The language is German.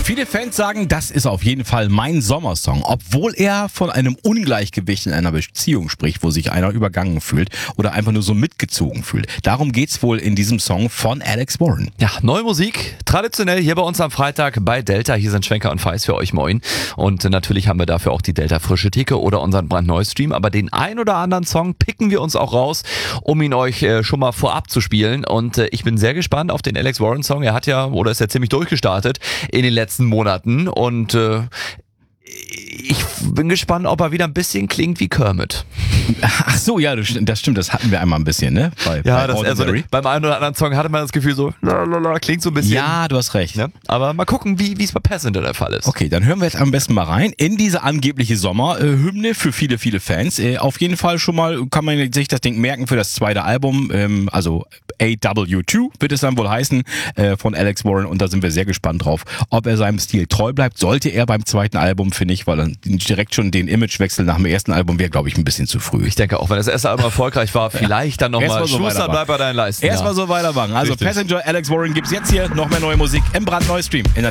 Viele Fans sagen, das ist auf jeden Fall mein Sommersong, obwohl er von einem Ungleichgewicht in einer Beziehung spricht, wo sich einer übergangen fühlt oder einfach nur so mitgezogen fühlt. Darum geht's wohl in diesem Song von Alex Warren. Ja, neue Musik, traditionell hier bei uns am Freitag bei Delta. Hier sind Schwenker und Feis für euch, moin. Und natürlich haben wir dafür auch die Delta Frische Theke oder unseren brandneuen Stream. Aber den ein oder anderen Song picken wir uns auch raus, um ihn euch schon mal vorab zu spielen. Und ich bin sehr gespannt auf den Alex Warren Song. Er hat ja, oder ist ja ziemlich durchgestartet in den letzten Monaten. Und ich bin gespannt, ob er wieder ein bisschen klingt wie Kermit. Ach so, ja, das stimmt, das hatten wir einmal ein bisschen, ne? Beim einen oder anderen Song hatte man das Gefühl so, klingt so ein bisschen. Ja, du hast recht. Ne? Aber mal gucken, wie es bei Passenger der Fall ist. Okay, dann hören wir jetzt am besten mal rein in diese angebliche Sommerhymne für viele, viele Fans. Auf jeden Fall schon mal kann man sich das Ding merken für das zweite Album, also AW2 wird es dann wohl heißen, von Alex Warren, und da sind wir sehr gespannt drauf, ob er seinem Stil treu bleibt. Sollte er beim zweiten Album, finde ich, weil dann direkt schon den Imagewechsel nach dem ersten Album wäre, glaube ich, ein bisschen zu früh. Ich denke auch, wenn das erste Album erfolgreich war, vielleicht dann nochmal Schuster, bleib bei deinen Leisten. Erstmal so weitermachen. Also Passenger, Alex Warren gibt's jetzt hier, noch mehr neue Musik im brandneuen Stream.